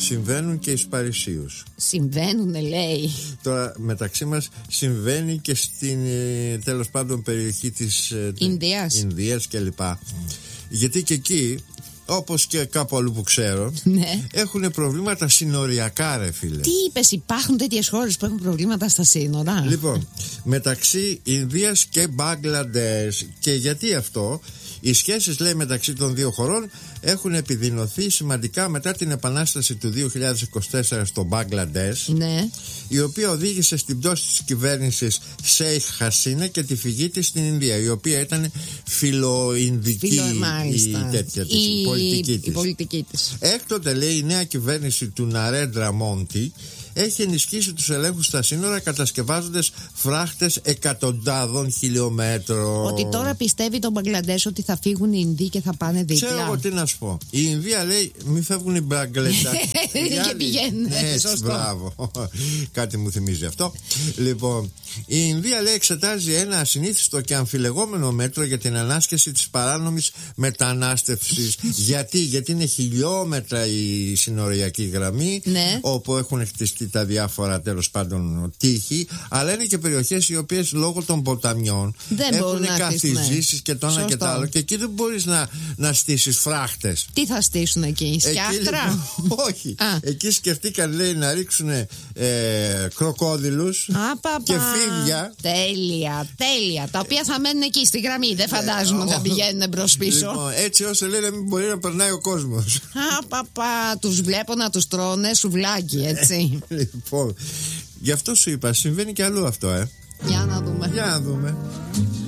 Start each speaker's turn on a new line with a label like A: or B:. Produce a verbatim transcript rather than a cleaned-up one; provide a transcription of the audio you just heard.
A: συμβαίνουν και εις Παρισίους.
B: Συμβαίνουνε, λέει.
A: Τώρα μεταξύ μας συμβαίνει και στην τέλος πάντων περιοχή της
B: Ινδίας,
A: Ινδίας κλπ. Γιατί και εκεί, όπως και κάπου αλλού που ξέρω,
B: ναι,
A: έχουν προβλήματα συνοριακά, ρε φίλε.
B: Τι είπες, υπάρχουν τέτοιες χώρες που έχουν προβλήματα στα σύνορα?
A: Λοιπόν, μεταξύ Ινδίας και Μπαγκλαντές. Και γιατί αυτό? Οι σχέσεις, λέει, μεταξύ των δύο χωρών έχουν επιδεινωθεί σημαντικά μετά την επανάσταση του δύο χιλιάδες είκοσι τέσσερα στο Μπαγκλαντές, ναι, η οποία οδήγησε στην πτώση της κυβέρνησης Σέιχ Χασίνα και τη φυγή της στην Ινδία, η οποία ήταν φιλοϊνδική Φιλο, η, τέτοια της, η, η, πολιτική της. η πολιτική της. Έκτοτε, λέει, η νέα κυβέρνηση του Ναρέντρα Μόντι έχει ενισχύσει τους ελέγχους στα σύνορα, κατασκευάζοντας φράχτες εκατοντάδων χιλιόμετρων.
B: Ότι τώρα πιστεύει το Μπαγκλαντές ότι θα φύγουν οι Ινδοί και θα πάνε δίπλα.
A: Ξέρω εγώ τι να σου πω. Η Ινδία λέει μη φεύγουν οι Μπαγκλαντές
B: και πηγαίνουν.
A: Έτσι, μπράβο. Κάτι μου θυμίζει αυτό. Λοιπόν, η Ινδία, λέει, εξετάζει ένα ασυνήθιστο και αμφιλεγόμενο μέτρο για την ανάσκεση της παράνομης μετανάστευσης. Γιατί? Γιατί είναι χιλιόμετρα η συνοριακή γραμμή, ναι, όπου έχουν χτιστεί τα διάφορα, τέλος πάντων, τείχη, αλλά είναι και περιοχές οι οποίες λόγω των ποταμιών δεν έχουν καθιζήσεις και το ένα και το άλλο, και εκεί δεν μπορείς να, να στήσεις φράχτες.
B: Τι θα στήσουν εκεί, σκιάχτρα?
A: Όχι. Εκεί σκεφτήκαν, λέει, να ρίξουν ε, κροκόδιλους
B: Α,
A: και φίδια.
B: Τέλεια, τέλεια. Τα οποία θα μένουν εκεί στη γραμμή. Δεν φαντάζομαι ότι θα πηγαίνουν μπρος πίσω.
A: Λοιπόν, έτσι ώστε, λέει, να μην μπορεί να περνάει ο κόσμος.
B: Α, παπα, τους βλέπω να τους τρώνε σουβλάκι, έτσι.
A: Λοιπόν, γι' αυτό σου είπα, συμβαίνει και αλλού αυτό, ε.
B: Για να δούμε.
A: Για να δούμε.